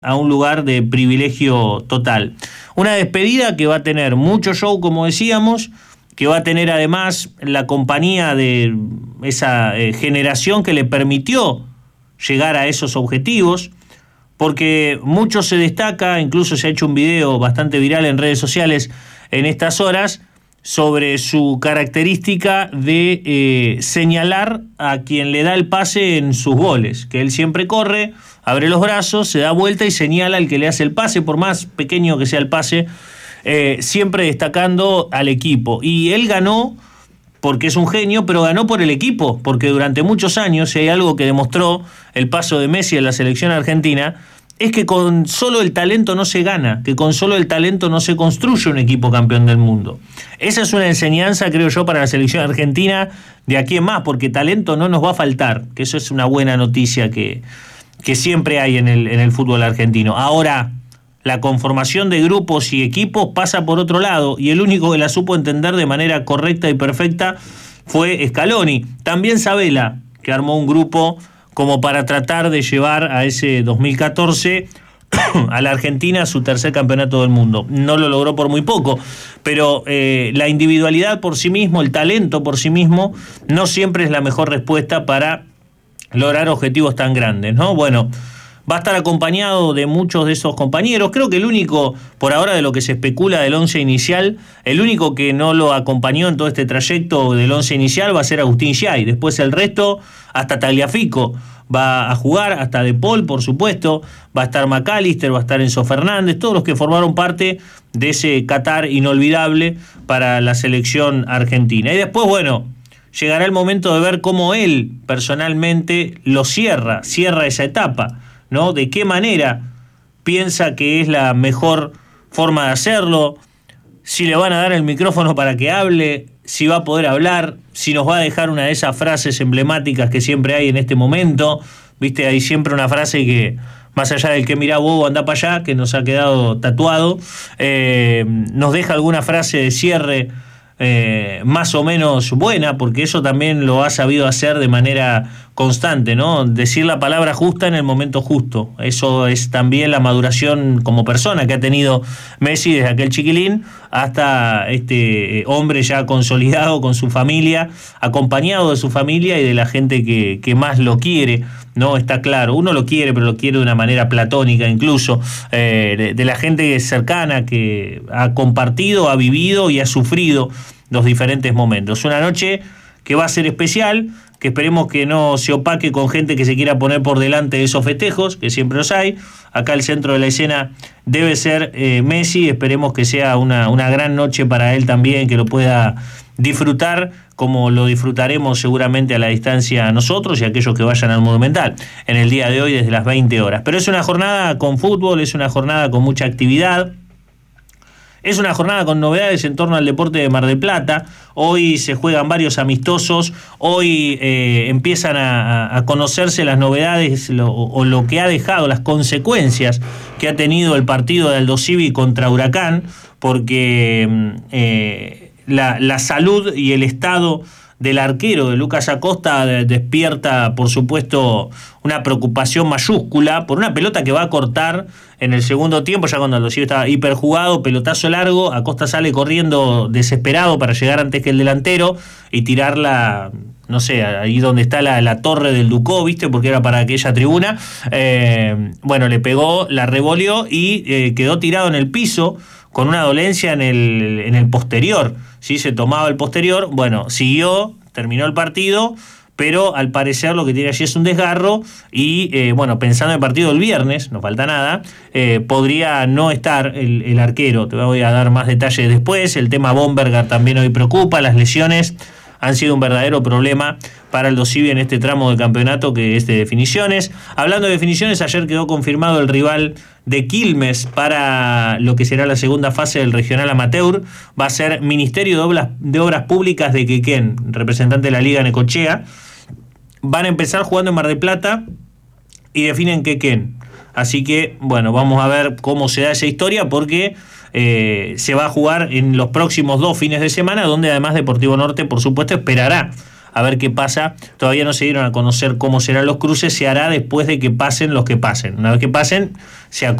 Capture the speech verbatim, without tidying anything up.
a un lugar de privilegio total. Una despedida que va a tener mucho show, como decíamos, que va a tener además la compañía de esa eh, generación que le permitió llegar a esos objetivos, porque mucho se destaca, incluso se ha hecho un video bastante viral en redes sociales en estas horas, sobre su característica de eh, señalar a quien le da el pase en sus goles, que él siempre corre, abre los brazos, se da vuelta y señala al que le hace el pase, por más pequeño que sea el pase, eh, siempre destacando al equipo. Y él ganó porque es un genio, pero ganó por el equipo, porque durante muchos años, si hay algo que demostró el paso de Messi en la selección argentina, es que con solo el talento no se gana, que con solo el talento no se construye un equipo campeón del mundo. Esa es una enseñanza, creo yo, para la selección argentina de aquí en más, porque talento no nos va a faltar, que eso es una buena noticia que, que siempre hay en el, en el fútbol argentino. Ahora, la conformación de grupos y equipos pasa por otro lado, y el único que la supo entender de manera correcta y perfecta fue Scaloni. También Sabella, que armó un grupo como para tratar de llevar a ese dos mil catorce a la Argentina a su tercer campeonato del mundo. No lo logró por muy poco, pero eh, la individualidad por sí mismo, el talento por sí mismo, no siempre es la mejor respuesta para lograr objetivos tan grandes, ¿no? Bueno, va a estar acompañado de muchos de esos compañeros. Creo que el único, por ahora de lo que se especula del once inicial, el único que no lo acompañó en todo este trayecto del once inicial va a ser Agustín Giai. Después el resto, hasta Tagliafico va a jugar, hasta De Paul, por supuesto, va a estar McAllister, va a estar Enzo Fernández, todos los que formaron parte de ese Qatar inolvidable para la selección argentina. Y después, bueno, llegará el momento de ver cómo él personalmente lo cierra, cierra esa etapa, ¿no? De qué manera piensa que es la mejor forma de hacerlo, si le van a dar el micrófono para que hable, si va a poder hablar, si nos va a dejar una de esas frases emblemáticas que siempre hay en este momento. Viste, hay siempre una frase que, más allá del que mirá bobo, anda para allá, que nos ha quedado tatuado, eh, nos deja alguna frase de cierre Eh, más o menos buena, porque eso también lo ha sabido hacer de manera constante, ¿no? Decir la palabra justa en el momento justo. Eso es también la maduración como persona que ha tenido Messi desde aquel chiquilín hasta este hombre ya consolidado con su familia, acompañado de su familia y de la gente que, que más lo quiere, ¿no? Está claro, uno lo quiere, pero lo quiere de una manera platónica incluso, eh, de, de la gente cercana que ha compartido, ha vivido y ha sufrido los diferentes momentos. Una noche que va a ser especial, que esperemos que no se opaque con gente que se quiera poner por delante de esos festejos, que siempre los hay. Acá el centro de la escena debe ser eh, Messi, esperemos que sea una, una gran noche para él también, que lo pueda disfrutar como lo disfrutaremos seguramente a la distancia nosotros y aquellos que vayan al Monumental en el día de hoy desde las veinte horas. Pero es una jornada con fútbol, es una jornada con mucha actividad. Es una jornada con novedades en torno al deporte de Mar del Plata. Hoy se juegan varios amistosos, hoy eh, empiezan a, a conocerse las novedades lo, o lo que ha dejado, las consecuencias que ha tenido el partido de Aldosivi contra Huracán, porque eh, la, la salud y el estado del arquero de Lucas Acosta despierta, por supuesto, una preocupación mayúscula por una pelota que va a cortar en el segundo tiempo, ya cuando Aldosivi estaba hiperjugado, pelotazo largo, Acosta sale corriendo desesperado para llegar antes que el delantero y tirarla, no sé, ahí donde está la, la torre del Ducó, ¿viste? Porque era para aquella tribuna. Eh, bueno, le pegó, la revoleó y eh, quedó tirado en el piso con una dolencia en el, en el posterior. ¿Sí? Se tomaba el posterior, bueno, siguió, terminó el partido, pero al parecer lo que tiene allí es un desgarro y, eh, bueno, pensando en el partido del viernes, no falta nada, eh, podría no estar el, el arquero. Te voy a dar más detalles después. El tema Bomberger también hoy preocupa, las lesiones han sido un verdadero problema para el Aldosivi en este tramo del campeonato que es de definiciones. Hablando de definiciones, ayer quedó confirmado el rival de Quilmes para lo que será la segunda fase del regional amateur. Va a ser Ministerio de Obras, de Obras Públicas de Quequén, representante de la Liga Necochea. Van a empezar jugando en Mar del Plata y definen Quequén. Así que, bueno, vamos a ver cómo se da esa historia, porque eh, se va a jugar en los próximos dos fines de semana, donde además Deportivo Norte, por supuesto, esperará a ver qué pasa. Todavía no se dieron a conocer cómo serán los cruces, se hará después de que pasen los que pasen. Una vez que pasen, se